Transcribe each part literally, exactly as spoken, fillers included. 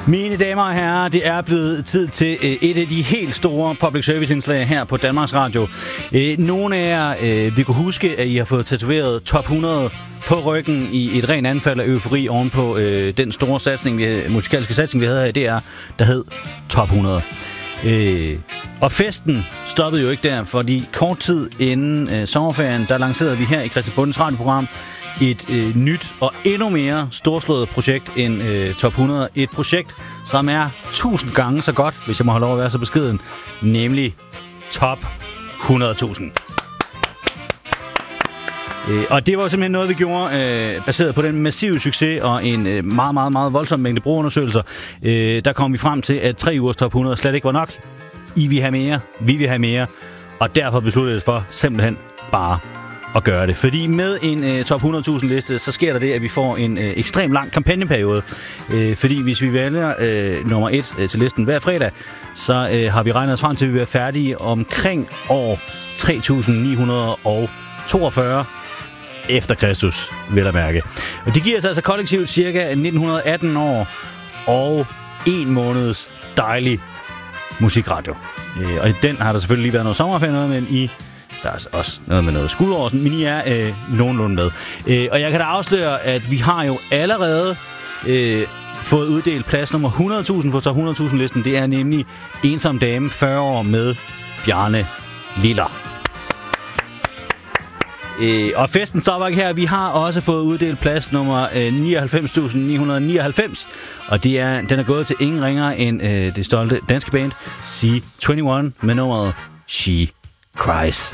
Mine damer og herrer, det er blevet tid til et af de helt store public service indslag her på Danmarks Radio. Nogle af jer vil kunne huske, at I har fået tatoveret top hundrede på ryggen i et rent anfald af eufori ovenpå den store satsning, vi, musikalske satsning, vi havde her i D R, der hed Top hundrede. Og festen stoppede jo ikke der, fordi kort tid inden sommerferien, der lancerede vi her i Christian Bundens radioprogram et øh, nyt og endnu mere storslået projekt end øh, Top hundrede. Et projekt, som er tusind gange så godt, hvis jeg må have lov at være så beskeden, nemlig Top hundrede tusind. Øh, og det var simpelthen noget, vi gjorde, øh, baseret på den massive succes og en øh, meget, meget, meget voldsom mængde brugerundersøgelser. Øh, der kom vi frem til, at tre ugers Top hundrede slet ikke var nok. I vil have mere, vi vil have mere, og derfor besluttede vi os for simpelthen bare at gøre det. Fordi med en øh, top hundrede tusind liste, så sker der det, at vi får en øh, ekstremt lang kampagneperiode. Øh, fordi hvis vi vælger øh, nummer et øh, til listen hver fredag, så øh, har vi regnet os frem til, at vi er færdige omkring år tre tusind ni hundrede toogfyrre efter Kristus, vil jeg mærke. Og det giver os altså kollektivt cirka nitten atten år og en måneds dejlig musikradio. Øh, og i den har der selvfølgelig lige været noget sommerferie noget, men i der er også noget med noget skudår, men I er øh, nogenlunde med. Øh, og jeg kan da afsløre, at vi har jo allerede øh, fået uddelt plads nummer hundrede tusind på top hundrede tusind listen. Det er nemlig Ensom Dame, fyrre år med Bjarne Liller. Øh, og festen stopper ikke her. Vi har også fået uddelt plads nummer øh, nioghalvfems tusind ni hundrede nioghalvfems. Og det er, den er gået til ingen ringere end øh, det stolte danske band C enogtyve med nummeret She Cries.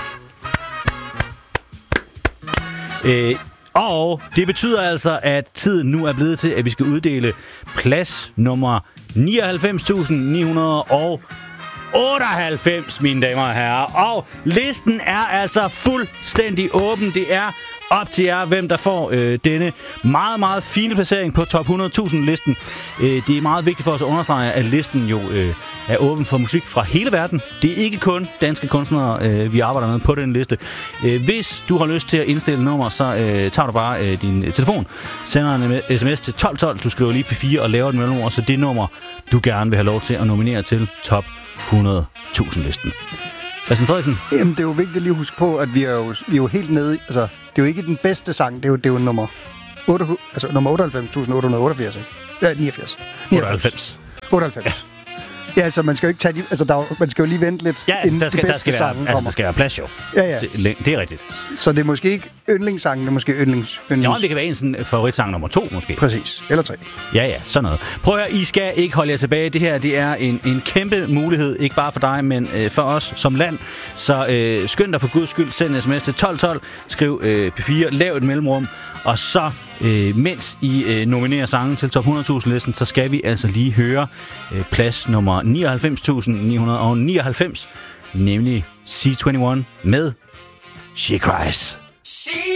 Øh, og det betyder altså, at tiden nu er blevet til, at vi skal uddele plads nummer nioghalvfems tusind ni hundrede otteoghalvfems, mine damer og herrer. Og listen er altså fuldstændig åben. Det er op til jer, hvem der får øh, denne meget, meget fine placering på top hundrede tusind listen. Øh, det er meget vigtigt for os at understrege, at listen jo øh, er åben for musik fra hele verden. Det er ikke kun danske kunstnere, øh, vi arbejder med på den liste. Øh, hvis du har lyst til at indstille nummer, så øh, tager du bare øh, din telefon, sender en sms til tolv tolv, du skriver lige P fire og laver et mellemord, så det nummer, du gerne vil have lov til at nominere til top hundrede tusind listen. Christian Frederiksen? Jamen, det er jo vigtigt lige at huske på, at vi er jo, vi er jo helt nede i, altså, det er jo ikke den bedste sang, det er jo, det er jo nummer, otte, altså, nummer otteoghalvfems tusind otte hundrede otteogfirs, ikke? Ja, niogfirs. otteoghalvfems. otteoghalvfems. Ja. Ja, altså, man skal jo ikke tage de, altså, der, man skal jo lige vente lidt, ja, altså, inden der skal, de der skal være, altså, der skal være plads, jo. Ja, ja. Det, det er rigtigt. Så det er måske ikke yndlingssangen, det er måske yndlings... yndlings... Ja, det kan være en sådan favoritsang nummer to, måske. Præcis. Eller tre. Ja, ja, sådan noget. Prøv at høre, I skal ikke holde jer tilbage. Det her, det er en, en kæmpe mulighed, ikke bare for dig, men øh, for os som land. Så øh, skynd dig for guds skyld, send en sms til tolv tolv, skriv øh, P fire, lav et mellemrum, og så, øh, mens I øh, nominerer sangen til top hundrede tusind listen, så skal vi altså lige høre øh, plads nummer nioghalvfems tusind ni hundrede nioghalvfems, nemlig C enogtyve med She Cries.